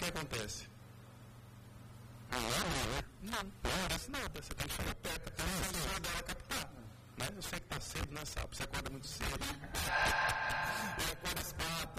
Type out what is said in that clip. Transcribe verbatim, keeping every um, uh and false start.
acontece? Não, não, não acontece nada. Você tem que ficar perto, até a sensora dela captar. Né? Eu sei que está cedo, né, sabe? Você acorda muito cedo. Eu acordo às quatro.